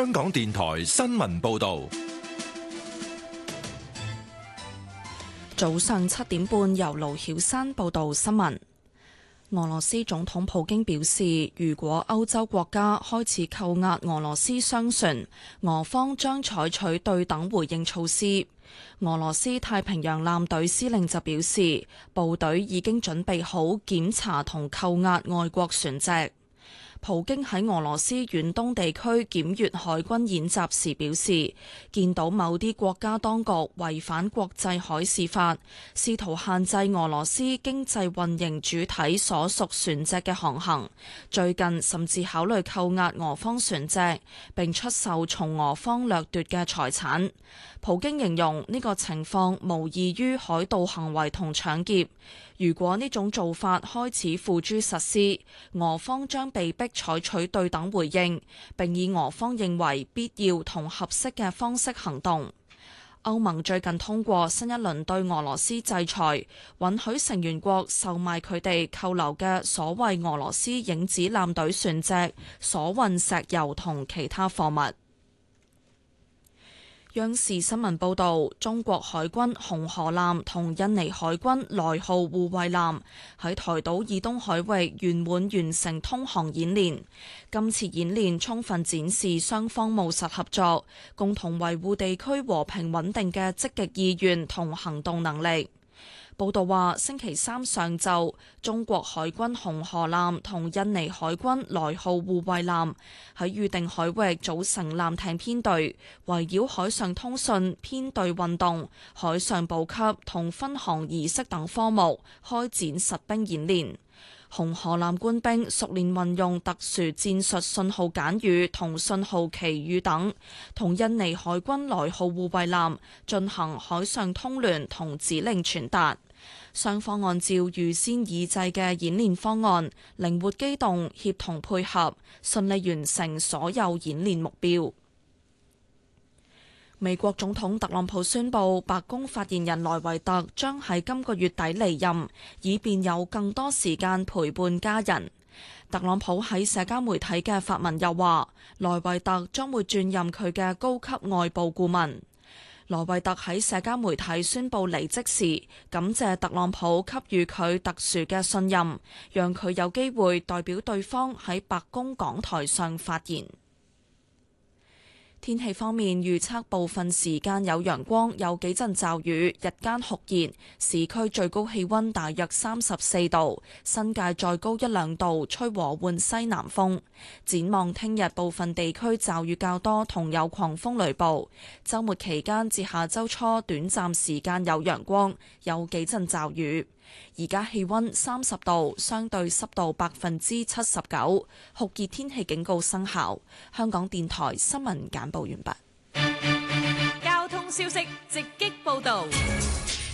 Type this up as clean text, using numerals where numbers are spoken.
香港電台新聞報道。 早上7點半，由盧曉珊報道新聞。俄羅斯總統普京表示，如果歐洲國家開始扣押俄羅斯商船，俄方將採取對等回應措施。俄羅斯太平洋艦隊司令就表示，部隊已經準備好檢查同扣押外國船隻。普京喺俄羅斯遠東地區檢閱海軍演習時表示，見到某啲國家當局違反國際海事法，試圖限制俄羅斯經濟運營主體所屬船隻嘅航行，最近甚至考慮扣押俄方船隻，並出售從俄方掠奪嘅財產。普京形容呢個情況無異於海盜行為同搶劫。如果呢種做法開始付諸實施，俄方將被迫採取對等回應，並以俄方認為必要同合適嘅方式行動。歐盟最近通過新一輪對俄羅斯制裁，允許成員國售賣佢哋扣留嘅所謂俄羅斯影子艦隊船隻所運石油同其他貨物。央視新聞報導，中國海軍紅河艦同印尼海軍來號護衛艦喺台島以東海域圓滿完成通航演練。今次演練充分展示雙方務實合作，共同維護地區和平穩定嘅積極意願同行動能力。報道話，星期三上晝，中國海軍紅河艦同印尼海軍來號護衛艦喺預定海域組成艦艇編隊，圍繞海上通訊、編隊運動、海上補給同分航儀式等科目開展實兵演練。紅河艦官兵熟練運用特殊戰術信號簡語同信號旗語等，同印尼海軍來號護衛艦進行海上通聯同指令傳達。雙方按照預先擬製嘅演練方案，靈活機動、協同配合，順利完成所有演練目標。美國總統特朗普宣布，白宮發言人萊維特將喺今個月底離任，以便有更多時間陪伴家人。特朗普喺社交媒體嘅發文又話，萊維特將會轉任佢嘅高級外部顧問。萊維特喺社交媒體宣布離職時，感謝特朗普給予佢特殊嘅信任，讓佢有機會代表對方喺白宮講台上發言。天氣方面，預測部分時間有陽光，有幾陣驟雨，日間酷熱，市區最高氣溫大約34度，新界再高1-2度，吹和緩西南風。展望聽日部分地區驟雨較多，同有狂風雷暴。週末期間至下週初短暫時間有陽光，有幾陣驟雨。而家氣溫30度，相對濕度79%，酷熱天氣警告生效。香港電台新聞簡報完畢。 交通消息直擊報道。